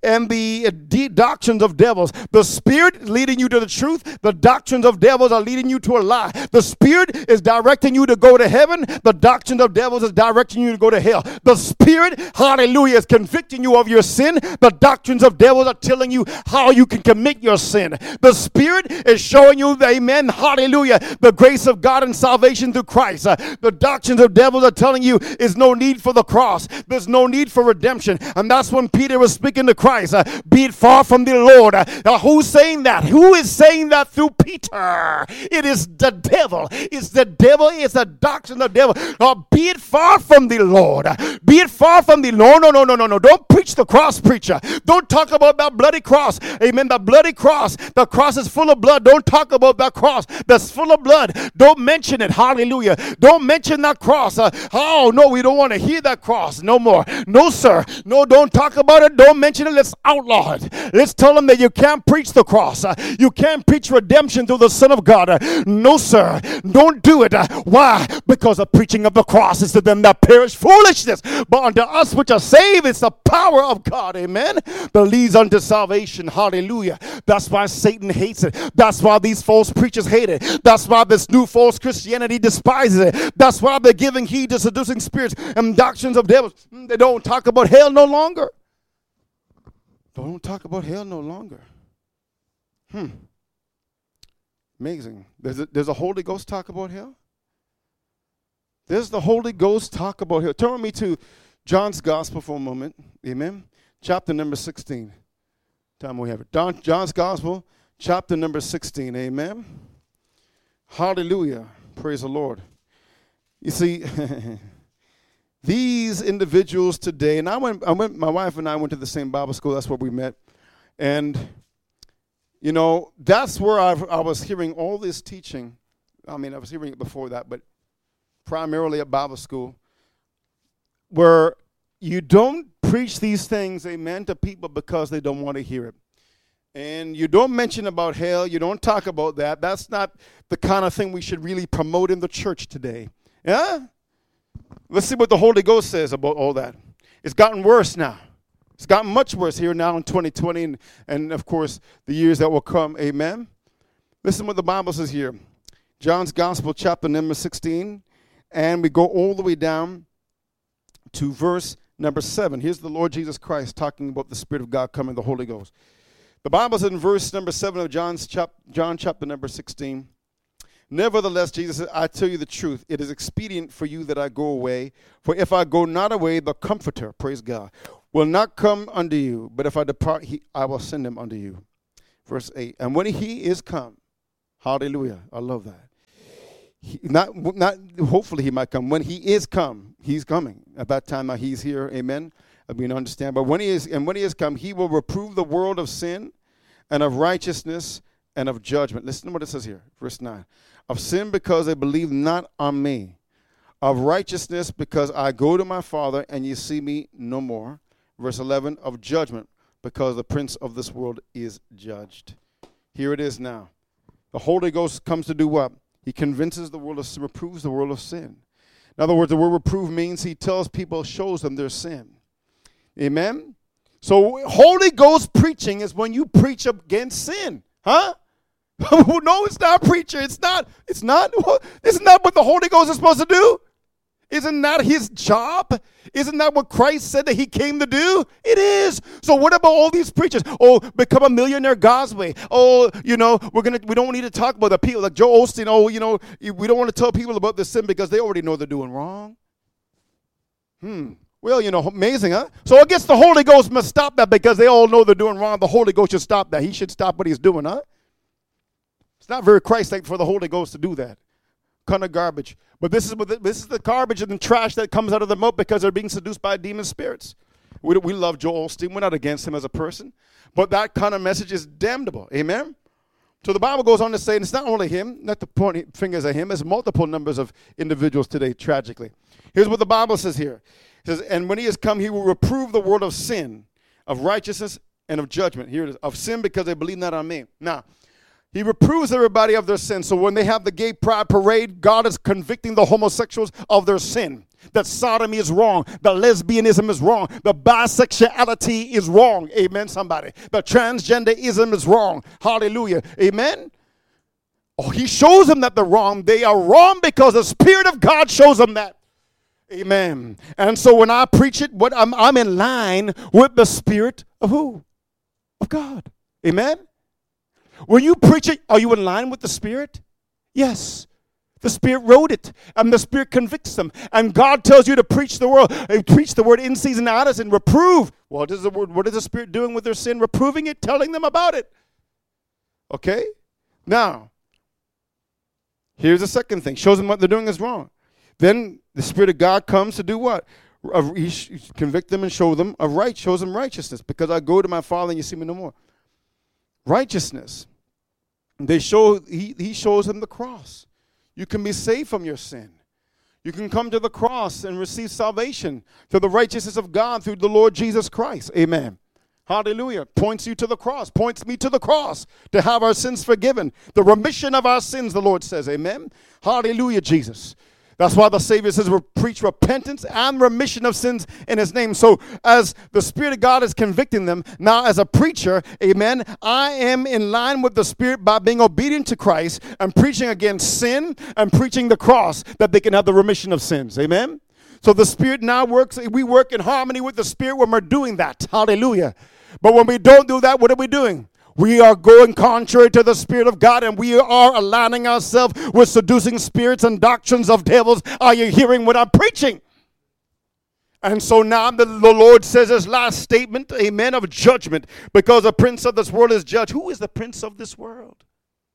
the doctrines of devils. The Spirit leading you to the truth. The doctrines of devils are leading you to a lie. The Spirit is directing you to go to heaven. The doctrines of devils is directing you to go to hell. The Spirit, hallelujah, is convicting you of your sin. The doctrines of devils are telling you how you can commit your sin. The Spirit is showing you, amen, hallelujah, the grace of God and salvation through Christ. The doctrines of devils are telling you is no need for the cross. There's no need for redemption. And that's when Peter was speaking to Christ. Be it far from the Lord. Who's saying that? Who is saying that through Peter? It is the devil. It's the devil. It's the doctrine of the devil. Be it far from the Lord. Be it far from the Lord. No. Don't preach the cross, preacher. Don't talk about that bloody cross. Amen. The bloody cross. The cross is full of blood. Don't talk about that cross that's full of blood. Don't mention it. Hallelujah. Don't mention that cross. Oh, no, we don't want to hear that cross no more. No, sir. No, don't talk about it. Don't mention it. Let's outlaw it. Let's tell them that you can't preach the cross. You can't preach redemption through the Son of God. No, sir. Don't do it. Why? Because the preaching of the cross is to them that perish foolishness. But unto us which are saved, it's the power of God. Amen. That leads unto salvation. Hallelujah. That's why Satan hates it. That's why these false preachers hate it. That's why this new false Christianity despises it. That's why they're giving heed to seducing spirits and doctrines of devils. They don't talk about hell no longer. Don't talk about hell no longer. Amazing. There's a Holy Ghost talk about hell? There's the Holy Ghost talk about hell. Turn with me to John's Gospel for a moment. Amen. Chapter number 16. Time we have it. John's Gospel, chapter number 16. Amen. Hallelujah. Praise the Lord. You see, these individuals today, and my wife and I went to the same Bible school. That's where we met. And, you know, that's where I was hearing all this teaching. I mean, I was hearing it before that, but primarily at Bible school, where you don't preach these things, amen, to people because they don't want to hear it. And you don't mention about hell. You don't talk about that. That's not the kind of thing we should really promote in the church today. Yeah? Let's see what the Holy Ghost says about all that. It's gotten worse now. It's gotten much worse here now in 2020 and of course, the years that will come. Amen. Listen what the Bible says here. John's Gospel, chapter number 16. And we go all the way down to verse number 7. Here's the Lord Jesus Christ talking about the Spirit of God coming, the Holy Ghost. The Bible says in verse number 7 of John chapter number 16, nevertheless, Jesus said, I tell you the truth, it is expedient for you that I go away. For if I go not away, the Comforter, praise God, will not come unto you. But if I depart, I will send him unto you. Verse 8, and when he is come, hallelujah, I love that. Not hopefully he might come. When he is come, he's coming. At that time, he's here. Amen. I mean, understand. But when he is come, he will reprove the world of sin and of righteousness and of judgment. Listen to what it says here, verse 9. Of sin because they believe not on me. Of righteousness because I go to my Father and you see me no more. Verse 11. Of judgment because the prince of this world is judged. Here it is now. The Holy Ghost comes to do what? He convinces the world of, reproves the world of sin. In other words, the word reprove means he tells people, shows them their sin. Amen? So Holy Ghost preaching is when you preach against sin. Huh? No, it's not, preacher. It's not. Isn't that what the Holy Ghost is supposed to do? Isn't that his job? Isn't that what Christ said that he came to do? It is. So what about all these preachers? Oh, become a millionaire God's way. Oh, we don't need to talk about the people like Joel Osteen. Oh, we don't want to tell people about the sin because they already know they're doing wrong. Well, amazing, huh? So I guess the Holy Ghost must stop that because they all know they're doing wrong. The Holy Ghost should stop that. He should stop what he's doing, huh? It's not very Christ-like for the Holy Ghost to do that. Kind of garbage. But this is the garbage and the trash that comes out of their mouth because they're being seduced by demon spirits. We love Joel Osteen. We're not against him as a person. But that kind of message is damnable. Amen? So the Bible goes on to say, and it's not only him, not to point fingers at him, there's multiple numbers of individuals today, tragically. Here's what the Bible says here. It says, and when he has come, he will reprove the world of sin, of righteousness, and of judgment. Here it is. Of sin because they believe not on me. Now, he reproves everybody of their sin. So when they have the gay pride parade, God is convicting the homosexuals of their sin. That sodomy is wrong. The lesbianism is wrong. The bisexuality is wrong. Amen, somebody. The transgenderism is wrong. Hallelujah. Amen. Oh, he shows them that they're wrong. They are wrong because the Spirit of God shows them that. Amen. And so when I preach it, I'm in line with the Spirit of who? Of God. Amen. When you preach it, are you in line with the Spirit? Yes. The Spirit wrote it, and the Spirit convicts them. And God tells you to preach the word. Preach the word in season, out of season, reprove. What is the Spirit doing with their sin? Reproving it, telling them about it. Okay? Now, here's the second thing. Shows them what they're doing is wrong. Then the Spirit of God comes to do what? He convict them and show them shows them righteousness. Because I go to my Father and you see me no more. Righteousness. He shows them the cross. You can be saved from your sin. You can come to the cross and receive salvation through the righteousness of God through the Lord Jesus Christ. Amen. Hallelujah. Points you to the cross. Points me to the cross to have our sins forgiven. The remission of our sins, the Lord says. Amen. Hallelujah, Jesus. That's why the Savior says we preach repentance and remission of sins in his name. So as the Spirit of God is convicting them, now as a preacher, amen, I am in line with the Spirit by being obedient to Christ and preaching against sin and preaching the cross that they can have the remission of sins. Amen. So the Spirit now works. We work in harmony with the Spirit when we're doing that. Hallelujah. But when we don't do that, what are we doing? We are going contrary to the Spirit of God, and we are aligning ourselves with seducing spirits and doctrines of devils. Are you hearing what I'm preaching? And so now the Lord says his last statement, amen, of judgment, because the prince of this world is judged. Who is the prince of this world?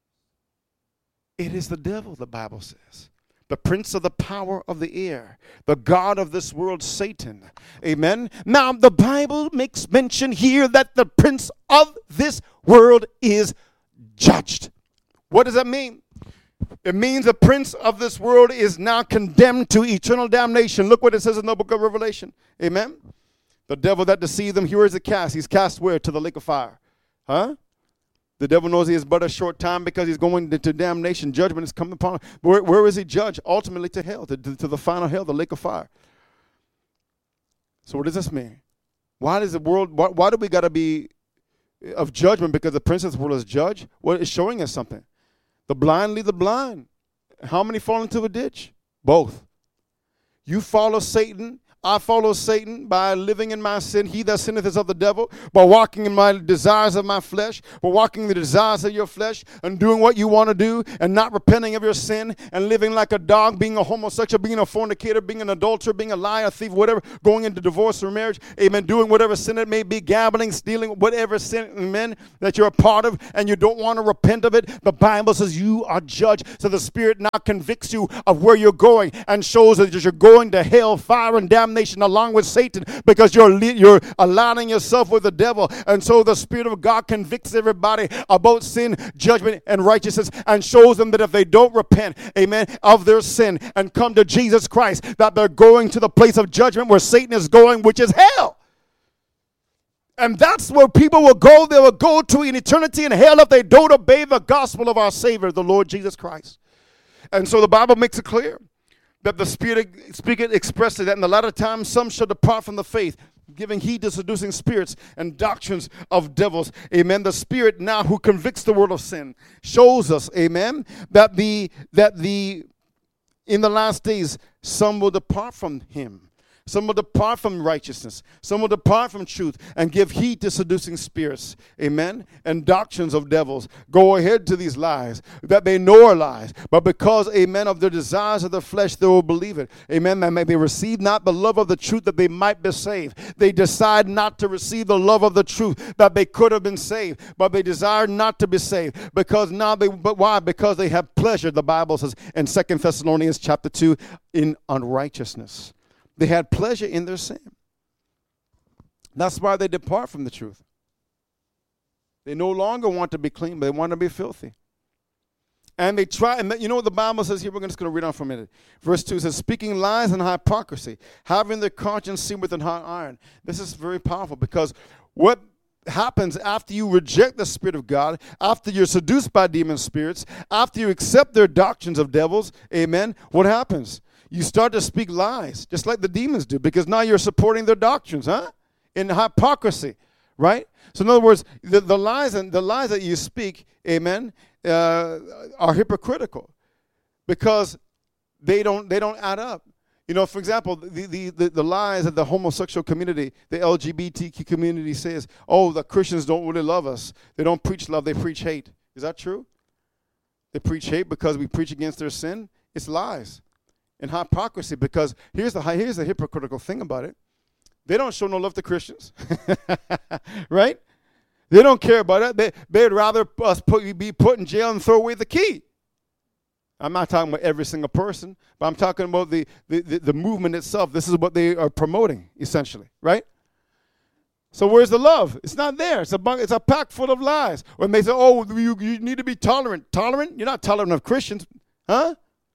It is the devil, the Bible says. The prince of the power of the air, the god of this world, Satan. Amen. Now, the Bible makes mention here that the prince of this world is judged. What does that mean? It means the prince of this world is now condemned to eternal damnation. Look what it says in the book of Revelation. Amen. The devil that deceived them, here is the cast. He's cast where? To the lake of fire. Huh? The devil knows he is but a short time because he's going to damnation. Judgment is coming upon him. Where is he judged? Ultimately to hell, to the final hell, the lake of fire. So what does this mean? Why does the world, why do we got to be of judgment because the prince of this world is judge? Well, it's showing us something. The blind lead the blind. How many fall into a ditch? Both. You follow Satan. I follow Satan by living in my sin. He that sinneth is of the devil. By walking in my desires of my flesh. By walking in the desires of your flesh. And doing what you want to do. And not repenting of your sin. And living like a dog. Being a homosexual. Being a fornicator. Being an adulterer. Being a liar. A thief. Whatever. Going into divorce or marriage. Amen. Doing whatever sin it may be. Gambling. Stealing. Whatever sin. Amen. That you're a part of. And you don't want to repent of it. The Bible says you are judged. So the Spirit now convicts you of where you're going. And shows that you're going to hell, fire, and damnation along with Satan, because you're aligning yourself with the devil. And so the Spirit of God convicts everybody about sin, judgment, and righteousness, and shows them that if they don't repent, amen, of their sin and come to Jesus Christ, that they're going to the place of judgment where Satan is going, which is hell. And that's where people will go. They will go to an eternity in hell if they don't obey the gospel of our Savior, the Lord Jesus Christ. And so the Bible makes it clear that the Spirit speaketh expressly that in the latter times some shall depart from the faith, giving heed to seducing spirits and doctrines of devils. Amen. The Spirit now who convicts the world of sin shows us, amen, that in the last days some will depart from him. Some will depart from righteousness. Some will depart from truth and give heed to seducing spirits. Amen. And doctrines of devils. Go ahead to these lies that they know are lies. But because, amen, of their desires of the flesh, they will believe it. Amen. That they receive not the love of the truth that they might be saved. They decide not to receive the love of the truth that they could have been saved. But they desire not to be saved. But why? Because they have pleasure, the Bible says in 2 Thessalonians chapter 2, in unrighteousness. They had pleasure in their sin. That's why they depart from the truth. They no longer want to be clean, but they want to be filthy. And they try, and you know what the Bible says here? We're just going to read on for a minute. Verse 2 says, speaking lies and hypocrisy, having their conscience seared with hot iron. This is very powerful, because what happens after you reject the Spirit of God, after you're seduced by demon spirits, after you accept their doctrines of devils, amen, what happens? You start to speak lies, just like the demons do, because now you're supporting their doctrines, in hypocrisy, right? So in other words, the lies that you speak, amen, are hypocritical, because they don't add up. You know, for example, the lies that the homosexual community, the LGBTQ community says, oh, the Christians don't really love us. They don't preach love, they preach hate. Is that true? They preach hate because we preach against their sin? It's lies. And hypocrisy, because here's the hypocritical thing about it. They don't show no love to Christians, right? They don't care about it. They'd rather us be put in jail and throw away the key. I'm not talking about every single person, but I'm talking about the movement itself. This is what they are promoting, essentially, right? So where's the love? It's not there. It's a pack full of lies. When they say, oh, you need to be tolerant. Tolerant? You're not tolerant of Christians, huh?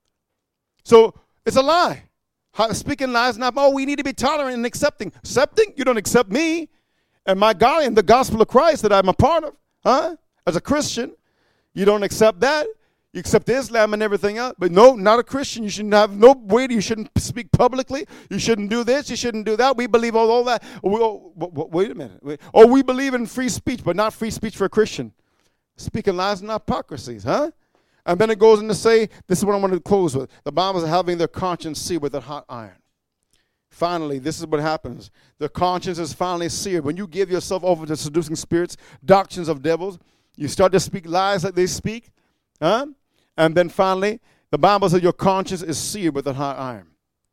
So it's a lie. Speaking lies, not, oh, we need to be tolerant and accepting. Accepting? You don't accept me and my God and the gospel of Christ that I'm a part of, huh? As a Christian, you don't accept that. You accept Islam and everything else. But no, not a Christian. You shouldn't have no way. You shouldn't speak publicly. You shouldn't do this. You shouldn't do that. We believe all that. Wait a minute. We believe in free speech, but not free speech for a Christian. Speaking lies and hypocrisies, huh? And then it goes on to say, this is what I want to close with. The Bible is having their conscience seared with a hot iron. Finally, this is what happens. The conscience is finally seared. When you give yourself over to seducing spirits, doctrines of devils, you start to speak lies like they speak. Huh? And then finally, the Bible says your conscience is seared with a hot iron.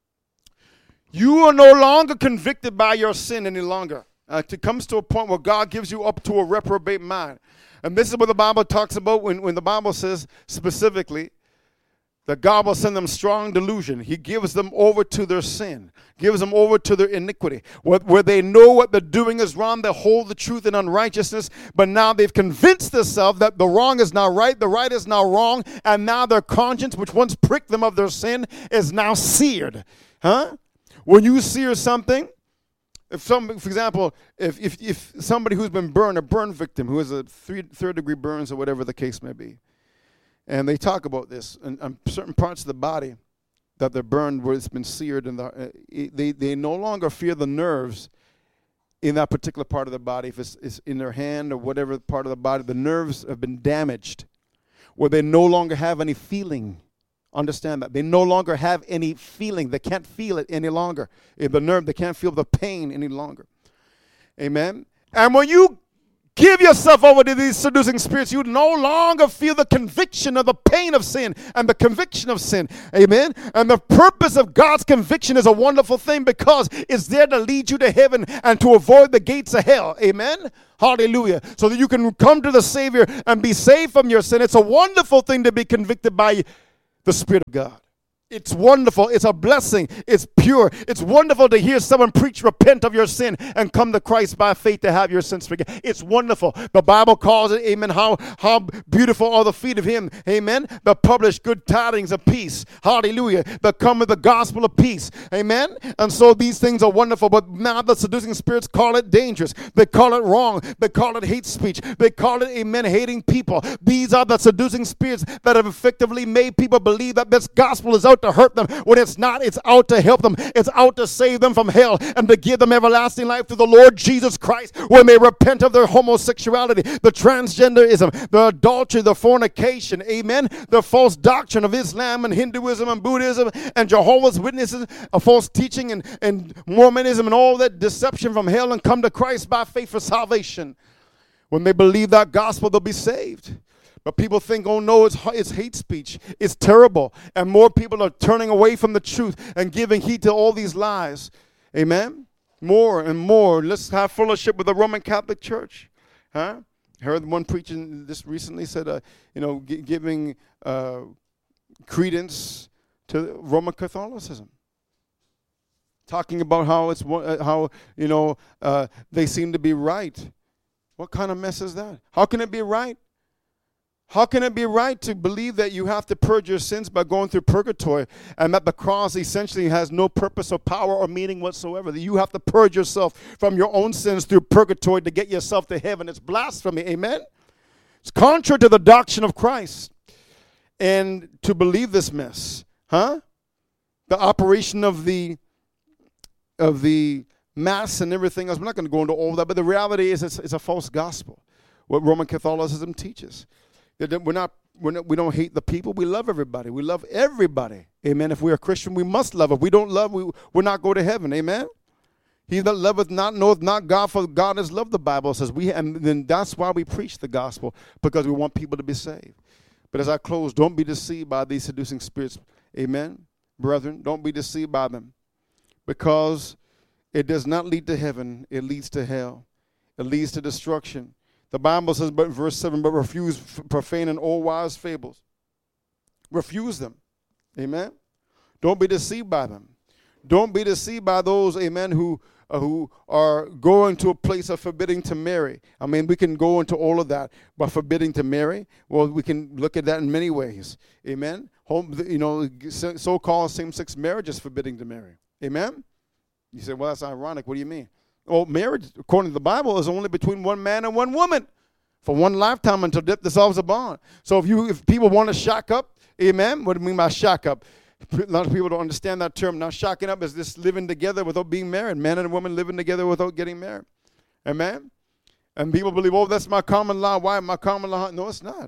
You are no longer convicted by your sin any longer. It comes to a point where God gives you up to a reprobate mind. And this is what the Bible talks about when the Bible says specifically that God will send them strong delusion. He gives them over to their sin, gives them over to their iniquity, where they know what they're doing is wrong. They hold the truth in unrighteousness, but now they've convinced themselves that the wrong is now right, the right is now wrong, and now their conscience, which once pricked them of their sin, is now seared. Huh? When you sear something, for example, if somebody who's been burned, a burn victim who has a third-degree burns or whatever the case may be, and they talk about this, and certain parts of the body that they're burned where it's been seared, and they no longer fear the nerves in that particular part of the body, if it's in their hand or whatever part of the body, the nerves have been damaged, where they no longer have any feeling. Understand that. They no longer have any feeling. They can't feel it any longer. In the nerve, they can't feel the pain any longer. Amen. And when you give yourself over to these seducing spirits, you no longer feel the conviction of the pain of sin and the conviction of sin. Amen. And the purpose of God's conviction is a wonderful thing, because it's there to lead you to heaven and to avoid the gates of hell. Amen. Hallelujah. So that you can come to the Savior and be saved from your sin. It's a wonderful thing to be convicted by the Spirit of God. It's wonderful. It's a blessing. It's pure. It's wonderful to hear someone preach, repent of your sin and come to Christ by faith to have your sins forgiven. It's wonderful. The Bible calls it, amen, how beautiful are the feet of him, amen, that publish good tidings of peace. Hallelujah. That come with the gospel of peace. Amen. And so these things are wonderful, but now the seducing spirits call it dangerous. They call it wrong. They call it hate speech. They call it, amen, hating people. These are the seducing spirits that have effectively made people believe that this gospel is out to hurt them, when it's not. It's out to help them. It's out to save them from hell and to give them everlasting life through the Lord Jesus Christ, when they repent of their homosexuality, the transgenderism, the adultery, the fornication, amen, the false doctrine of Islam and Hinduism and Buddhism and Jehovah's Witnesses, a false teaching and Mormonism and all that deception from hell, and come to Christ by faith for salvation. When they believe that gospel, they'll be saved. But people think, oh no, it's hate speech. It's terrible. And more people are turning away from the truth and giving heed to all these lies. Amen? More and more. Let's have fellowship with the Roman Catholic Church. Huh? I heard one preaching this recently said, giving credence to Roman Catholicism. Talking about how they seem to be right. What kind of mess is that? How can it be right? How can it be right to believe that you have to purge your sins by going through purgatory, and that the cross essentially has no purpose or power or meaning whatsoever? That you have to purge yourself from your own sins through purgatory to get yourself to heaven. It's blasphemy. Amen? It's contrary to the doctrine of Christ. And to believe this mess, the operation of the Mass and everything else, we're not going to go into all of that, but the reality is it's a false gospel, what Roman Catholicism teaches. We don't hate the people. We love everybody. We love everybody. Amen. If we are Christian, we must love. If we don't love, we'll not go to heaven. Amen. He that loveth not knoweth not God, for God is love, the Bible says. And then that's why we preach the gospel, because we want people to be saved. But as I close, don't be deceived by these seducing spirits. Amen. Brethren, don't be deceived by them, because it does not lead to heaven. It leads to hell. It leads to destruction. The Bible says, but verse 7, but refuse profane and all wise fables. Refuse them. Amen. Don't be deceived by them. Don't be deceived by those, amen, who are going to a place of forbidding to marry. I mean, we can go into all of that, but forbidding to marry, well, we can look at that in many ways. Amen. So-called same-sex marriage is forbidding to marry. Amen. You say, well, that's ironic. What do you mean? Well, marriage, according to the Bible, is only between one man and one woman for one lifetime until death dissolves a bond. So if people want to shack up, amen, what do you mean by shack up? A lot of people don't understand that term. Now, shacking up is this living together without being married. Man and woman living together without getting married. Amen? And people believe, oh, that's my common law. Why my common law? No, it's not.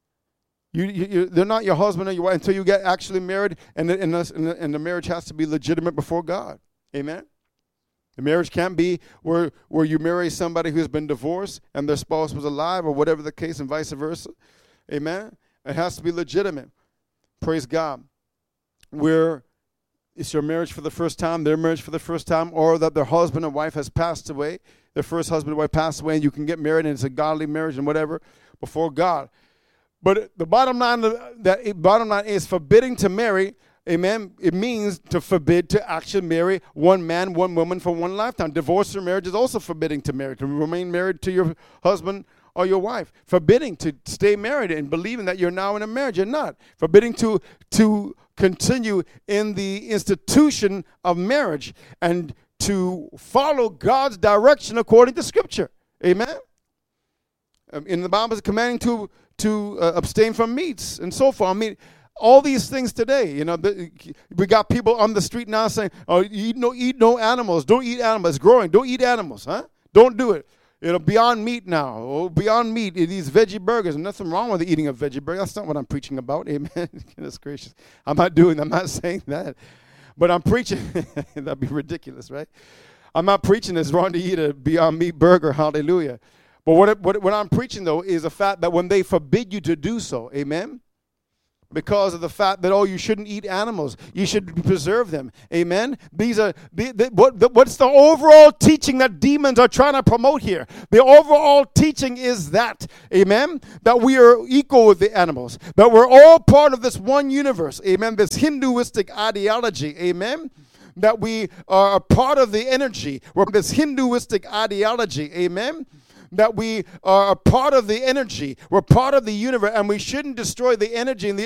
They're not your husband or your wife until you get actually married, and the marriage has to be legitimate before God. Amen? The marriage can't be where you marry somebody who's been divorced and their spouse was alive, or whatever the case, and vice versa. Amen? It has to be legitimate. Praise God. Where it's your marriage for the first time, their marriage for the first time, or that their husband and wife has passed away, their first husband and wife passed away, and you can get married, and it's a godly marriage and whatever before God. But the bottom line is forbidding to marry. Amen. It means to forbid to actually marry one man, one woman for one lifetime. Divorce or marriage is also forbidding to marry, to remain married to your husband or your wife. Forbidding to stay married and believing that you're now in a marriage. You're not. Forbidding to continue in the institution of marriage and to follow God's direction according to Scripture. Amen. In the Bible, it's commanding to abstain from meats and so forth. I mean, all these things today, we got people on the street now saying, "Oh, eat no animals. Don't eat animals. It's growing. Don't eat animals, huh? Don't do it. Beyond Meat now. Oh, Beyond Meat, these veggie burgers. Nothing wrong with eating a veggie burger. That's not what I'm preaching about. Amen. Goodness gracious. I'm not saying that. But I'm preaching. That'd be ridiculous, right? I'm not preaching it's wrong to eat a Beyond Meat burger. Hallelujah. But what I'm preaching, though, is the fact that when they forbid you to do so, amen, because of the fact that, you shouldn't eat animals. You should preserve them. Amen? These are what's the overall teaching that demons are trying to promote here? The overall teaching is that, amen, that we are equal with the animals, that we're all part of this one universe, amen, this Hinduistic ideology, amen, that we are a part of the energy, we're this Hinduistic ideology, amen, that we are a part of the energy, we're part of the universe, and we shouldn't destroy the energy and the